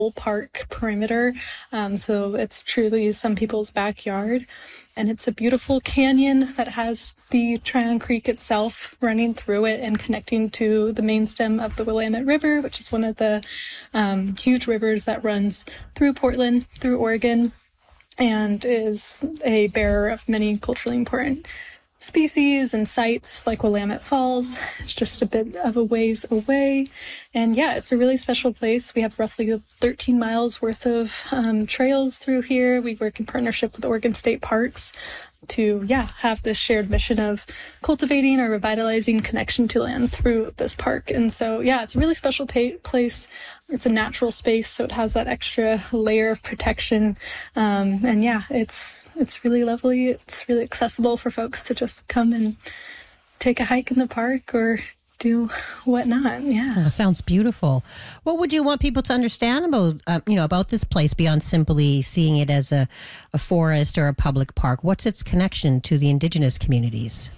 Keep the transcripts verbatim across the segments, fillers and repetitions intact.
whole park perimeter. Um, so it's truly some people's backyard. And it's a beautiful canyon that has the Tryon Creek itself running through it and connecting to the main stem of the Willamette River, which is one of the um, huge rivers that runs through Portland, through Oregon, and is a bearer of many culturally important species and sites like Willamette Falls. It's just a bit of a ways away. And yeah, it's a really special place. We have roughly thirteen miles worth of um, trails through here. We work in partnership with Oregon State Parks to, yeah, have this shared mission of cultivating or revitalizing connection to land through this park. And so, yeah, it's a really special pa- place. It's a natural space, so it has that extra layer of protection. Um, and yeah, it's it's really lovely. It's really accessible for folks to just come and take a hike in the park or do whatnot. Yeah, oh, that sounds beautiful. What would you want people to understand about uh, you know about this place beyond simply seeing it as a, a forest or a public park? What's its connection to the Indigenous communities?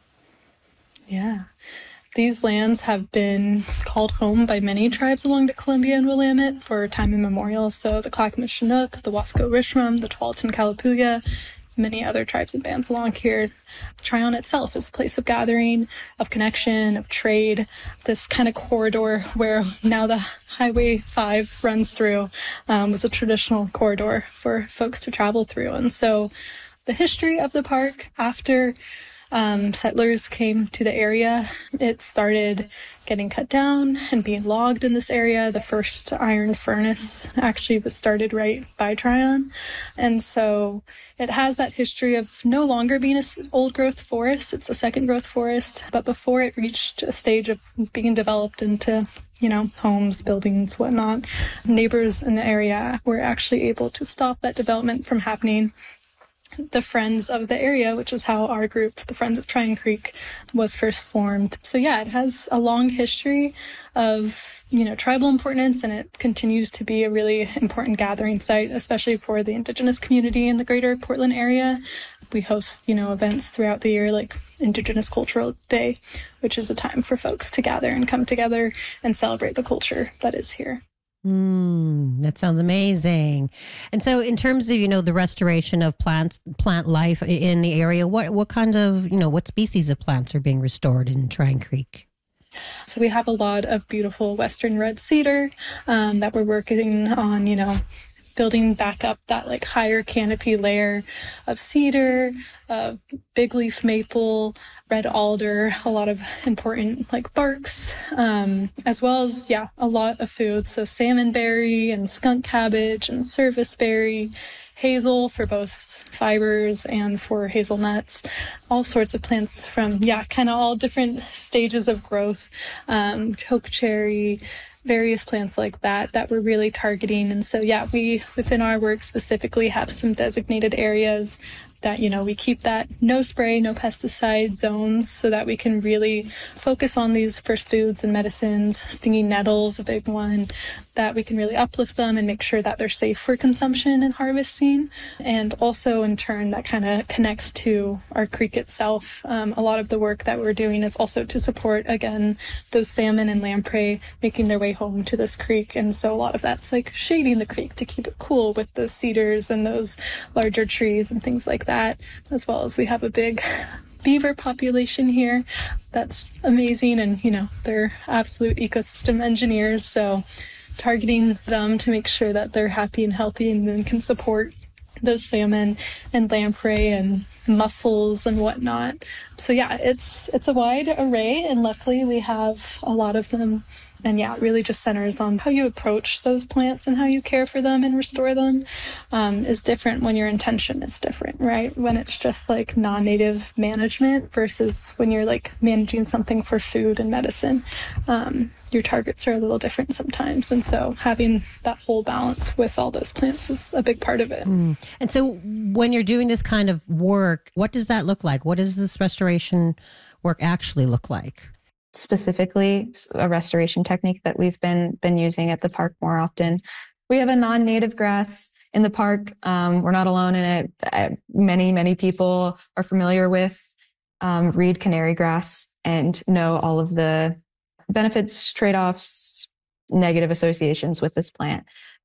Yeah. These lands have been called home by many tribes along the Columbia and Willamette for time immemorial. So the Clackamas Chinook, the Wasco Rishram, the Tualatin Kalapuya, many other tribes and bands along here. Tryon itself is a place of gathering, of connection, of trade, this kind of corridor where now the Highway five runs through um, was a traditional corridor for folks to travel through. And so the history of the park after Um, settlers came to the area, it started getting cut down and being logged in this area. The first iron furnace actually was started right by Tryon. And so it has that history of no longer being an old growth forest. It's a second growth forest. But before it reached a stage of being developed into, you know, homes, buildings, whatnot, neighbors in the area were actually able to stop that development from happening. The Friends of the area, which is how our group, the Friends of Tryon Creek, was first formed. So yeah, it has a long history of, you know, tribal importance, and it continues to be a really important gathering site, especially for the Indigenous community in the greater Portland area. We host, you know, events throughout the year like Indigenous Cultural Day, which is a time for folks to gather and come together and celebrate the culture that is here. Mm, that sounds amazing. And so in terms of, you know, the restoration of plants, plant life in the area, what, what kind of, you know, what species of plants are being restored in Tryon Creek? So we have a lot of beautiful Western red cedar um, that we're working on, you know, building back up that like higher canopy layer of cedar, of big leaf maple, red alder, a lot of important like barks, um, as well as, yeah, a lot of food. So salmonberry and skunk cabbage and serviceberry, hazel for both fibers and for hazelnuts, all sorts of plants from, yeah, kind of all different stages of growth, um, chokecherry, various plants like that that we're really targeting. And so, yeah, we within our work specifically have some designated areas that, you know, we keep that no spray, no pesticide zones so that we can really focus on these first foods and medicines. Stinging nettles, a big one, that we can really uplift them and make sure that they're safe for consumption and harvesting. And also in turn, that kind of connects to our creek itself. Um, a lot of the work that we're doing is also to support, again, those salmon and lamprey making their way home to this creek. And so a lot of that's like shading the creek to keep it cool with those cedars and those larger trees and things like that, as well as we have a big beaver population here that's amazing, and you know, they're absolute ecosystem engineers, so targeting them to make sure that they're happy and healthy and then can support those salmon and lamprey and mussels and whatnot. So yeah, it's it's a wide array, and luckily we have a lot of them. And yeah, it really just centers on how you approach those plants and how you care for them and restore them um, is different when your intention is different, right? When it's just like non-native management versus when you're like managing something for food and medicine, um, your targets are a little different sometimes. And so having that whole balance with all those plants is a big part of it. Mm. And so when you're doing this kind of work, what does that look like? What does this restoration work actually look like? Specifically, a restoration technique that we've been been using at the park more often. We have a non-native grass in the park. Um, we're not alone in it. Uh, many, many people are familiar with um, reed canary grass and know all of the benefits, trade-offs, negative associations with this plant.